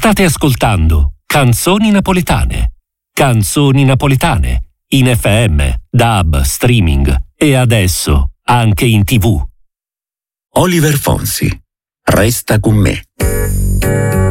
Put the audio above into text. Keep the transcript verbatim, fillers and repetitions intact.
State ascoltando Canzoni Napoletane. Canzoni Napoletane, in F M, D A B, streaming e adesso anche in tivù. Oliver Fonsi, Resta con me.